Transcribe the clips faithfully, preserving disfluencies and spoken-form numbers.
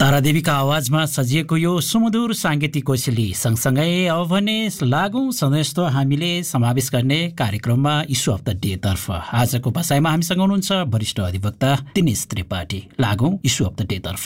तारादेवीका आवाजमा सजिएको यो सुमधुर साङ्गीतिक कोसेली सँगसँगै अब भने लागौं सधैँ हामीले समावेश गर्ने कार्यक्रममा इस्यु अफ द डे तर्फ। आजको बसाइमा हामीसँग हुनुहुन्छ वरिष्ठ अधिवक्ता दिनेश त्रिपाठी। लागौं इस्यु अफ द डे तर्फ।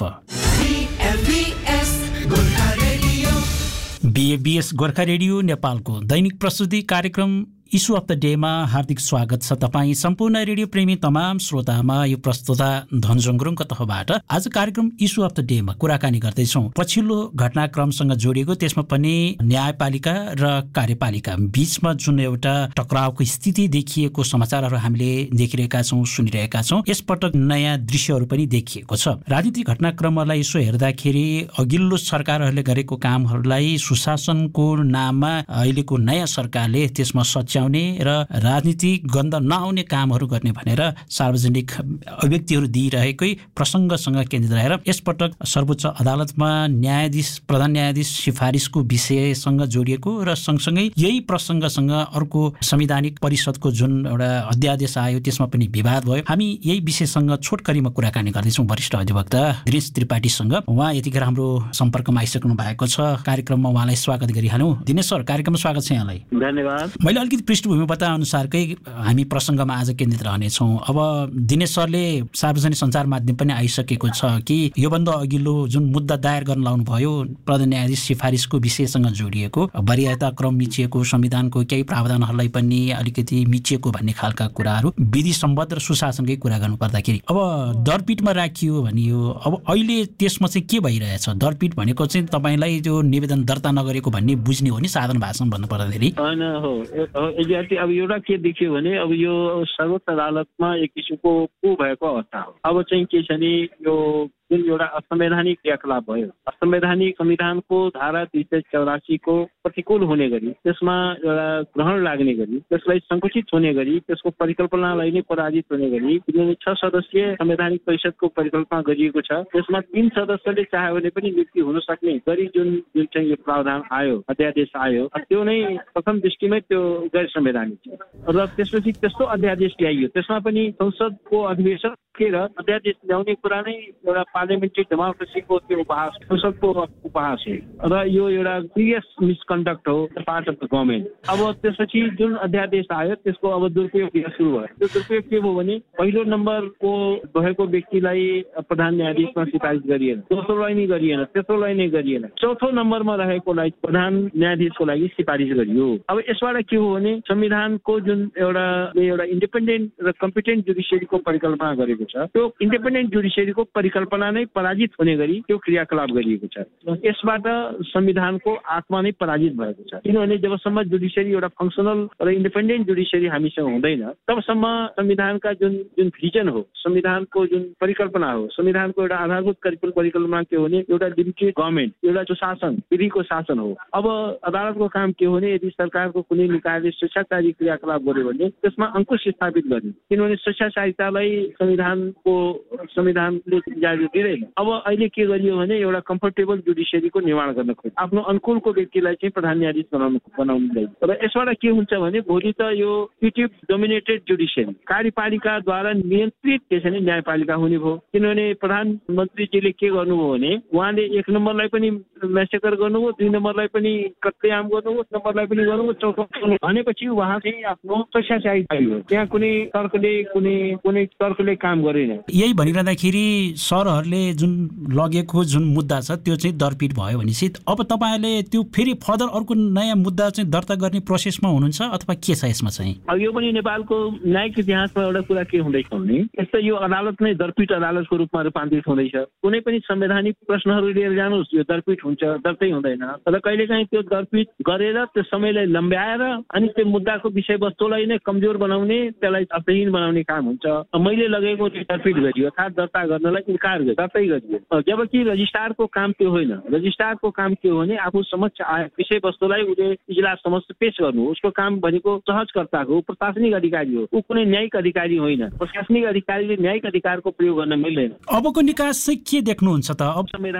बीएबीएस गोर्खा रेडियो नेपालको दैनिक प्रस्तुति कार्यक्रम इस्यु अफ द डेमा हार्दिक स्वागत छ तपाईँ सम्पूर्ण रेडियो प्रेमी तमाम श्रोतामा। यो प्रस्तुता धनजोङ गुरुङको तर्फबाट आज कार्यक्रम इस्यु अफ द डेमा कुराकानी गर्दैछौँ पछिल्लो घटनाक्रमसँग जोडिएको, त्यसमा पनि न्यायपालिका र कार्यपालिका बीचमा जुन एउटा टक्रावको स्थिति देखिएको समाचारहरू हामीले देखिरहेका छौँ, सुनिरहेका छौँ। यसपटक नयाँ दृश्यहरू पनि देखिएको छ। राजनीतिक घटनाक्रमलाई यसो हेर्दाखेरि अघिल्लो सरकारहरूले गरेको कामहरूलाई सुशासनको नाममा अहिलेको नयाँ सरकारले त्यसमा सच्याउने र राजनीतिक गन्ध नआउने कामहरू गर्ने भनेर सार्वजनिक अभिव्यक्तिहरू दिइरहेकै प्रसङ्गसँग केन्द्रित रहेर यसपटक सर्वोच्च अदालतमा न्यायाधीश प्रधान न्यायाधीश सिफारिसको विषयसँग जोडिएको र सँगसँगै यही प्रसङ्गसँग अर्को संवैधानिक परिषदको जुन एउटा अध्यादेश आयो त्यसमा पनि विवाद भयो। हामी यही विषयसँग छोटकरीमा कुराकानी गर्दैछौँ वरिष्ठ अधिवक्ता दिनेश त्रिपाठीसँग। उहाँ यतिखेर हाम्रो सम्पर्कमा आइसक्नु भएको छ। कार्यक्रममा उहाँलाई स्वागत गरिहालौँ। दिनेश सर, कार्यक्रममा स्वागत छ यहाँलाई। धन्यवाद। मैले अलिकति पृष्ठभूमि बताए अनुसारकै हामी प्रसङ्गमा आज केन्द्रित रहनेछौँ। अब दिनेश सरले सार्वजनिक सञ्चार माध्यम पनि आइसकेको छ कि योभन्दा अघिल्लो जुन मुद्दा दायर गर्न लाउनु भयो प्रधान न्यायाधीश सिफारिसको विषयसँग जोडिएको, वरियता क्रम मिचिएको, संविधानको केही प्रावधानहरूलाई पनि अलिकति मिचिएको भन्ने खालका कुराहरू, विधि सम्बद्ध र सुशासनकै कुरा गर्नु पर्दाखेरि अब दरपीठमा राखियो भनियो। अब अहिले त्यसमा चाहिँ के भइरहेछ? दरपीठ भनेको चाहिँ तपाईँलाई त्यो निवेदन दर्ता नगरेको भन्ने बुझ्ने हो नि साधारण भाषामा भन्नु पर्दाखेरि? होइन हो, एक्ज्याक्टली। अब एउटा के देखियो भने अब यो सर्वोच्च अदालतमा एक किसिमको को भएको अवस्था हो। अब चाहिँ के छ भने यो जुन एउटा असंवैधानिक क्रियाकलाप भयो, असंवैधानिक संविधानको धारा दुई सय चौरासीको प्रतिकूल हुने गरी, त्यसमा एउटा ग्रहण लाग्ने गरी, त्यसलाई सङ्कुचित हुने गरी, त्यसको परिकल्पनालाई नै पराजित हुने गरी किनभने छ सदस्यीय संवैधानिक परिषदको परिकल्पना गरिएको छ। त्यसमा तीन सदस्यले चाह्यो भने पनि नियुक्ति हुन सक्ने गरी जुन जुन चाहिँ यो प्रावधान आयो, अध्यादेश आयो, त्यो नै प्रथम दृष्टिमै त्यो गैर संवैधानिक छ। र त्यसपछि त्यस्तो अध्यादेश ल्याइयो, त्यसमा पनि संसदको अधिवेशन र अध्यादेश ल्याउने कुरा नै एउटा पार्लियामेन्ट्री डेमोक्रेसीको त्यो उपहास, संसदको उपहास हो र यो एउटा सिरियस मिसकन्डक्ट हो पार्ट अफ द गभर्मेन्ट। अब त्यसपछि जुन अध्यादेश आयो त्यसको अब दुरुपयोग सुरु भयो। त्यो दुरुपयोग के भयो भने पहिलो नम्बरको भएको व्यक्तिलाई प्रधान न्यायाधीशमा सिफारिस गरिएन, दोस्रोलाई नै गरिएन, तेस्रोलाई नै गरिएन, चौथो नम्बरमा रहेकोलाई प्रधान न्यायाधीशको लागि सिफारिस गरियो। अब यसबाट के हो भने संविधानको जुन एउटा एउटा इन्डिपेन्डेन्ट र कम्पिटेन्ट जुडिसियरीको परिकल्पना गरेको छ, त्यो इन्डिपेन्डेन्ट जुडिसियरीको परिकल्पना नै पराजित हुने गरी त्यो क्रियाकलाप गरिएको छ। यसबाट संविधानको आत्मा नै पराजित भएको छ। किनभने जबसम्म जुडिसियरी एउटा फङ्सनल र इन्डिपेन्डेन्ट जुडिसियरी हामीसँग हुँदैन तबसम्म संविधानका जुन जुन भिजन हो, संविधानको जुन परिकल्पना हो, संविधानको एउटा आधारभूत परिकल्पना के हो भने एउटा लिमिटेड गभर्मेन्ट, एउटा शासन, विधिको शासन हो। अब अदालतको काम के हो भने यदि सरकारको कुनै निकायले स्वेच्छाचारी क्रियाकलाप गर्यो भने त्यसमा अंकुश स्थापित गर्ने, किनभने स्वेच्छाचारितालाई संविधानको संविधानले इजाजत दिँदैन। अब अहिले के गरियो भने एउटा कम्फर्टेबल जुडिसियरीको निर्माण गर्न खोज्यो, आफ्नो अनुकूलको व्यक्तिलाई चाहिँ प्रधान न्यायाधीश बनाउनु बनाउनुलाई। र यसबाट के हुन्छ भने भोलि त यो एक्जिक्युटिभ डोमिनेटेड जुडिसियरी, कार्यपालिकाद्वारा नियन्त्रित के छ भने न्यायपालिका हुने भयो। किनभने प्रधानमन्त्रीजीले के गर्नुभयो भने उहाँले एक नम्बरलाई पनि म्यासेकर गर्नुभयो, दुई नम्बरलाई पनि कत्लेआम गर्नुभयो, नम्बरलाई पनि गर्नुभयो, चौथो भनेपछि उहाँ चाहिँ आफ्नो स्वेच्छाचारी हो। त्यहाँ कुनै तर्कले कुनै कुनै तर्कले काम गरेन। यही भनिरहँदाखेरि सरहरूले जुन लगेको जुन मुद्दा छ त्यो चाहिँ दरपीठ भयो भनेपछि अब तपाईँहरूले त्यो फेरि फर्दर अर्को नयाँ मुद्दा चाहिँ दर्ता गर्ने प्रोसेसमा हुनुहुन्छ अथवा के छ यसमा चाहिँ? अब यो पनि नेपालको न्यायिक इतिहासमा एउटा कुरा के हुँदैछ भने यस्तो यो अदालत नै दरपीठ अदालतको रूपमा रूपान्तरित हुँदैछ। कुनै पनि संवैधानिक प्रश्नहरू लिएर जानुहोस्, यो दरपीठ हुन्छ, दर्तै हुँदैन। र कहिलेकाहीँ त्यो दरपीठ गरेर त्यो समयलाई लम्ब्याएर अनि त्यो मुद्दाको विषयवस्तुलाई नै कमजोर बनाउने, त्यसलाई अर्थहीन बनाउने काम हुन्छ। मैले लगेको दरपीठ गरियो अर्थात् दर्ता गर्नलाई इन्कार गरियो, दर्तै गरियो। जबकि रजिस्ट्रारको काम त्यो होइन। रजिस्ट्रारको काम के हो भने आफू समक्ष आए विषयवस्तुलाई उसले इजलास समक्ष पेश गर्नु। उसको काम भनेको सहजकर्ताको, प्रशासनिक अधिकारी हो, ऊ कुनै न्यायिक अधिकारी होइन। प्रशासनिक अधिकारीले न्यायिक अधिकारको प्रयोग गर्न मिल्दैन। अबको निकास चाहिँ के देख्नुहुन्छ त? अब संवैधानिक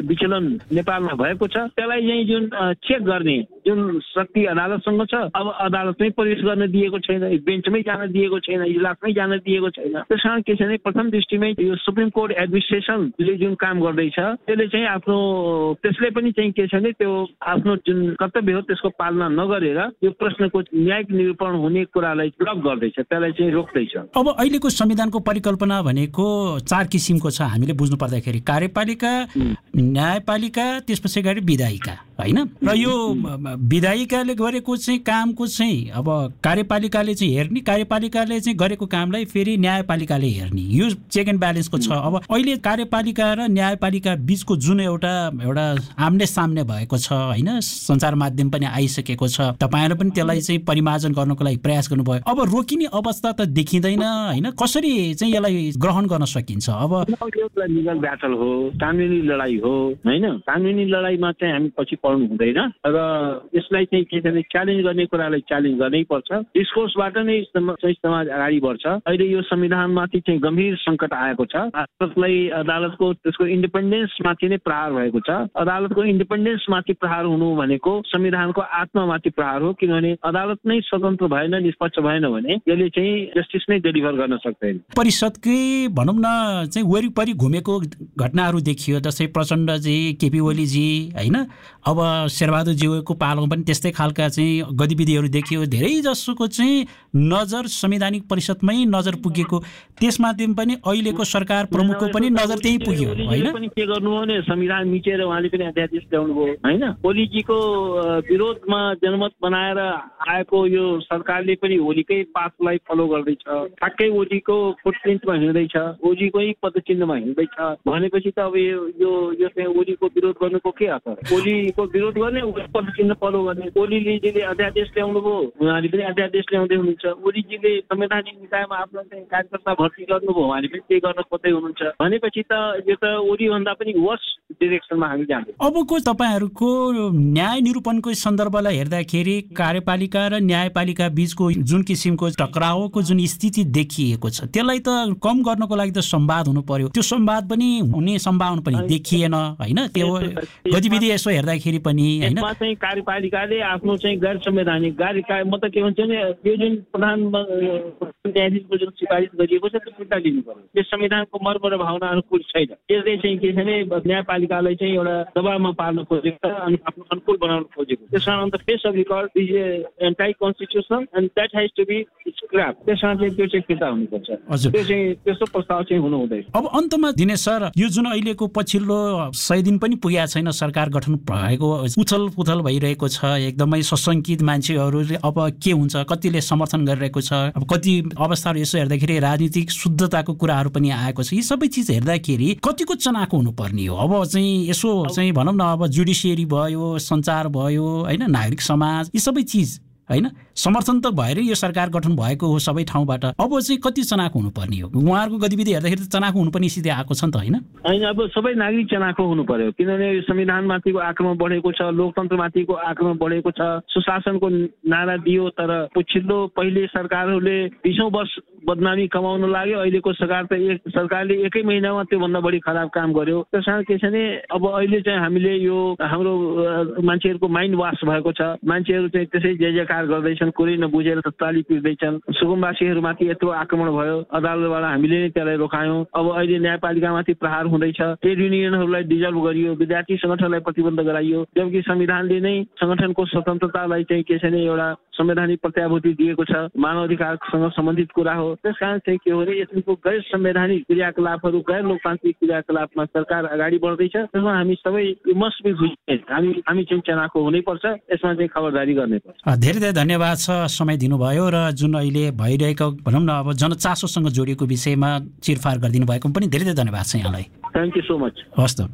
विचलन नेपालमा भएको छ त्यसलाई चाहिँ जुन चेक गर्ने जुन शक्ति अदालतसँग छ अब अदालतमै प्रवेश गर्न दिएको छैन, बेन्चमै जान दिएको छैन, इजलासमै जान दिएको छैन। त्यस कारण के छ भने प्रथम दृष्टिमै यो सुप्रिम कोर्ट एडमिनिस्ट्रेसनले जुन काम गर्दैछ त्यसले चाहिँ आफ्नो त्यसले पनि चाहिँ के छ भने त्यो आफ्नो जुन कर्तव्य हो त्यसको पालना नगरेर यो प्रश्नको न्यायिक निरूपण हुने कुरालाई ब्लक गर्दैछ, त्यसलाई चाहिँ रोक्दैछ। अब अहिलेको संविधानको परिकल्पना भनेको चार किसिमको छ हामीले बुझ्नु पर्दाखेरि, कार्यपालिका, न्यायपालिका, त्यसपछि अगाडि विधायिका, होइन? र यो विधायिकाले गरेको चाहिँ कामको चाहिँ अब कार्यपालिकाले चाहिँ हेर्ने, कार्यपालिकाले चाहिँ गरेको कामलाई फेरि न्यायपालिकाले हेर्ने, यो चेक एन्ड ब्यालेन्सको छ। अब अहिले कार्यपालिका र न्यायपालिका बीचको जुन एउटा एउटा आम्ने सामने भएको छ, होइन, सञ्चार माध्यम पनि आइसकेको छ, तपाईँहरूले पनि त्यसलाई चाहिँ परिमार्जन गर्नको लागि प्रयास गर्नुभयो। अब रोकिने अवस्था त देखिँदैन, होइन? कसरी चाहिँ यसलाई ग्रहण गर्न सकिन्छ? अब लिगल ब्याटल हो, कानुनी लडाई हो, होइन? कानुनी लडाईमा चाहिँ हामी पछि पर्नु हुँदैन र यसलाई चाहिँ के भने च्यालेन्ज गर्ने कुरालाई च्यालेन्ज गर्नै पर्छ। डिस्कोर्सबाट नै चाहिँ समाज अगाडि बढ्छ। अहिले यो संविधानमाथि चाहिँ गम्भीर सङ्कट आएको छ। अदालतलाई अदालतको त्यसको इन्डिपेन्डेन्समाथि नै प्रहार भएको छ। अदालतको इन्डिपेन्डेन्समाथि प्रहार हुनु भनेको संविधानको आत्मामाथि प्रहार हो, किनभने अदालत नै स्वतन्त्र भएन, निष्पक्ष भएन भने यसले चाहिँ जस्टिस नै डेलिभर गर्न सक्दैन। परिषदकै भनौँ न चाहिँ वरिपरि घुमेको घटनाहरू देखियो, जस्तै प्रचण्डजी, केपी ओलीजी, होइन? अब शेरबहादुरजीको पालोमा पनि त्यस्तै खालका चाहिँ गतिविधिहरू देखियो। धेरै जसोको चाहिँ नजर संवैधानिक परिषदमै नजर पुगेको, त्यसमाथि पनि अहिलेको सरकार प्रमुखको पनि नजर त्यही पुग्यो, होइन? के गर्नु हो भने संविधान मिचेर उहाँले पनि अध्यादेश ल्याउनु भयो, होइन? ओलीजीको विरोधमा जनमत बनाएर आएको यो सरकारले पनि ओलीकै पाथलाई फलो गर्दैछ, ठ्याक्कै ओलीको फुटप्रिन्टमा हिँड्दैछ, ओलीकै पदचिन्हमा हिँड्दैछ भनेपछि त अब यो यो चाहिँ ओलीको विरोध गर्नुको के असर? ओलीको विरोध गर्ने, पदचिन्ह फलो गर्ने। ओलीजीले अध्यादेश ल्याउनु भयो, उहाँले पनि अध्यादेश ल्याउँदै हुनुहुन्छ। ओलीजीले संवैधानिक निकायमा आफ्नो चाहिँ कार्यकर्ता भर्ती गर्नुभयो, उहाँले पनि त्यही गर्न खोज्दै हुनुहुन्छ भनेपछि त यो त ओलीभन्दा पनि वर्स डिरेक्सनमा हामी जान्छौँ। अबको तपाईँहरूको न्याय निरूपणको सन्दर्भलाई हेर्दाखेरि कार्यपालिका र न्यायपालिका बीचको जुन किसिमको टक्रावको जुन स्थिति देखिएको छ त्यसलाई त कम गर्नको लागि त संवाद हुनु पर्यो। त्यो संवाद पनि हुने सम्भावना पनि देखिएन, होइन? त्यो गतिविधि यसो हेर्दाखेरि पनि, होइन? चाहिँ कार्यपालिकाले आफ्नो चाहिँ गैर संवैधानिक कार्यका म त के भन्छ भने यो जुन प्रधान न्यायाधीशको जुन सिफारिस गरिएको छ त्यो फिर्ता लिनु पर्यो। यो संविधानको मर्म र भावना अनुकूल छैन। त्यसले चाहिँ के छ भने न्यायपालिकालाई चाहिँ एउटा दबावमा पार्न खोजेको छ अनि आफ्नो अनुकूल बनाउन खोजेको। त्यस कारण the face of record is anti constitutional and that has to be scrap. त्यस कारण चाहिँ त्यो चाहिँ फिर्ता हुनुपर्छ। त्यो चाहिँ त्यस्तो प्रस्ताव चाहिँ हुनु हुँदैन। अब अन्तमा दिनेश सर, यो जुन अहिलेको पछिल्लो सय दिन पनि पुगेको छैन सरकार गठन भएको, उथल पुथल भइरहेको छ, एकदमै सशङ्कित मान्छेहरूले अब के हुन्छ, कतिले समर्थन गरिरहेको छ, अब कति अवस्थाहरू यसो हेर्दाखेरि राजनीतिक शुद्धताको कुराहरू पनि आएको छ। यी सबै चिज हेर्दाखेरि कतिको चनाखो हुनुपर्ने हो? अब चाहिँ यसो चाहिँ भनौँ न, अब जुडिसियरी भयो, सञ्चार भयो, होइन, नागरिक समाज, यी सबै चिज, होइन, समर्थन त भएर यो सरकार गठन भएको हो सबै ठाउँबाट। अब चाहिँ कति चनाखो हुनुपर्ने हो? उहाँहरूको गतिविधि हेर्दाखेरि त चनाखो हुनुपर्ने स्थिति आएको छ नि त, होइन? होइन, अब सबै नागरिक चनाखो हुनु पर्यो, किनभने संविधानमाथिको आक्रमण बढेको छ, लोकतन्त्रमाथिको आक्रमण बढेको छ। सुशासनको नारा दियो तर पछिल्लो पहिले सरकारहरूले बिसौँ वर्ष बदनामी कमाउन लाग्यो। अहिलेको सरकार त एक सरकारले एकै महिनामा त्योभन्दा बढी खराब काम गर्यो। त्यस कारण के छ भने अब अहिले चाहिँ हामीले यो हाम्रो मान्छेहरूको माइन्ड वास भएको छ। मान्छेहरू चाहिँ त्यसै जय जयकार गर्दैछन्, कुरै नबुझेर त ताली पिर्दैछन्। सुकुम्बासीहरूमाथि यत्रो आक्रमण भयो, अदालतबाट हामीले नै त्यसलाई रोकायौँ। अब अहिले न्यायपालिकामाथि प्रहार हुँदैछ, ट्रेड युनियनहरूलाई डिजल्भ गरियो, विद्यार्थी सङ्गठनलाई प्रतिबन्ध गराइयो, जबकि संविधानले नै सङ्गठनको स्वतन्त्रतालाई चाहिँ के छ भने एउटा संवैधानिक प्रत्याभूति दिएको छ, मानव अधिकारसँग सम्बन्धित कुरा हो। त्यस कारण चाहिँ के हो भने यसको गैर संवैधानिक क्रियाकलापहरू, गैर लोकतान्त्रिक क्रियाकलापमा सरकार अगाडि बढ्दैछ। त्यसमा हामी सबै मस्ट बी भिजिलेन्ट, हामी हामी चाहिँ चनाखो हुनैपर्छ, यसमा चाहिँ खबरदारी गर्नैपर्छ। धेरै धेरै धन्यवाद छ समय दिनुभयो र जुन अहिले भइरहेको भनौँ न अब जनचासोसँग जोडिएको विषयमा चिरफार गरिदिनु भएको पनि धेरै धेरै धन्यवाद छ यहाँलाई। Thank you so much. हस् त।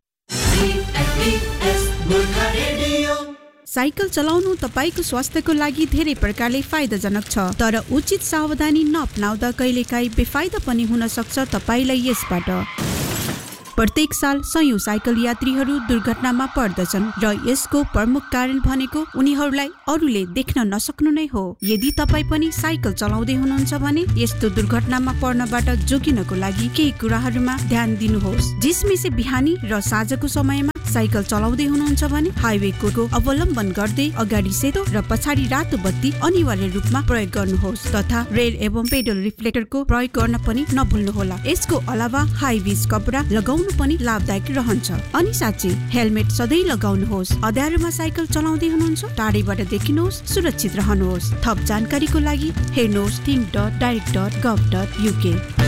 साइकल चलाउनु तपाईको स्वास्थ्यको लागि धेरै प्रकारले फाइदाजनक छ, तर उचित सावधानी नअपनाउँदा कहिलेकाहीँ बेफाइदा पनि हुन सक्छ तपाईलाई यसबाट। प्रत्येक साल सयौं साइकल यात्रीहरू दुर्घटनामा पर्दछन् र यसको प्रमुख कारण भनेको उनीहरूलाई अरूले देख्न नसक्नु नै हो। यदि तपाईँ पनि साइकल चलाउँदै हुनुहुन्छ भने यस्तो दुर्घटनामा पर्नबाट जोगिनको लागि केही कुराहरूमा ध्यान दिनुहोस्। झिसमिसे बिहानी र साँझको समयमा साइकल चलाउँदै हुनुहुन्छ भने हाइवे कोडको अवलम्बन गर्दै अगाडि सेतो र पछाडि रातो बत्ती अनिवार्य रूपमा प्रयोग गर्नुहोस् तथा रेल एवं पेडल रिफ्लेक्टरको प्रयोग गर्न पनि नभुल्नुहोला। यसको अलावा हाई बीज कपडा लगाउनु पनि लाभदायक रहन्छ। अनि साँच्चै हेलमेट सधैँ लगाउनुहोस्। अँध्यारोमा साइकल चलाउँदै हुनुहुन्छ, टाढैबाट देखिनुहोस्, सुरक्षित रहनुहोस्। थप जानकारीको लागि हेर्नुहोस् team dot direct dot गभ dot UK.